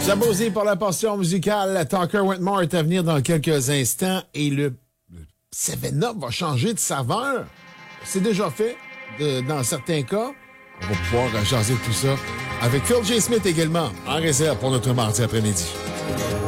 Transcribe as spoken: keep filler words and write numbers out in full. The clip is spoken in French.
Zabosé pour la portion musicale. Tucker Wentmore est à venir dans quelques instants et le, le seven up va changer de saveur. C'est déjà fait de, dans certains cas. On va pouvoir jaser tout ça avec Phil J. Smith également en réserve pour notre mardi après-midi.